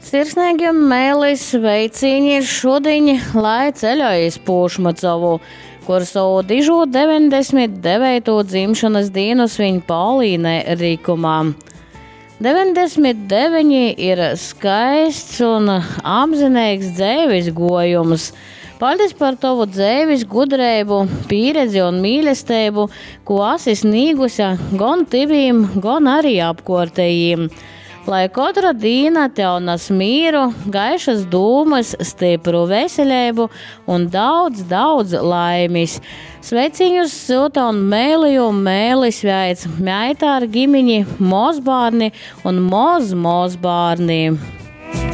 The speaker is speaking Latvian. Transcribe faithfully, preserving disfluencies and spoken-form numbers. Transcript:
Sirsnīgi mēlis sveicieni šodien, lai ceļojas Pušmacovu, kur savu dižo deviņdesmit devīto dzimšanas dienu svin Paulīne Rikumā. deviņdesmit deviņi ir skaists un apzinīgs dzēvis gojums. Paldies par tavu dzēvis gudrību, pieredzi un mīlestību, ko esi sniegusi gan tivīm, gan arī apkārtējiem. Lai katra diena tev nes mieru, gaišas dūmas, stipru veselību un daudz, daudz laimes. Sveiciņus silta un mēliju mēlis veids meitā ar ģimeni, mozbārni un moz mozbārni.